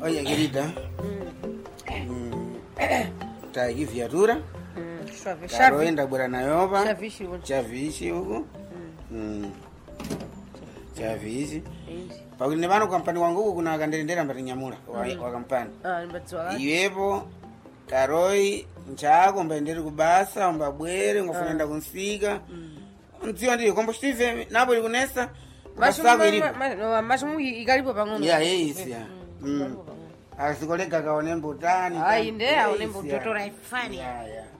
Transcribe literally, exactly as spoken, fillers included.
Oye, querida. Mm. Tá aqui viatura. Mm, Chave, Karo chave. enda bwera nayo pa. Chavishi uno. Chavishi huko. Mm. Chavishi. Indi. Pakuti ne pano kampani wangu huku kuna kanderendera mbati nyamula wa, wa kampani. Ah, nibadziwa. Iwepo Karoi nchako mbaendere kubasa mbabwere ngofuna kunsika. Nziwa ndiyo kombo Steve napo likunesa. Basako ilipo. Mashumu ikalipo pang'ono. Ya yes ya. Mm. Asikolega kaone mbutani. Ai nde aone mbutotora ifani. Ya ya.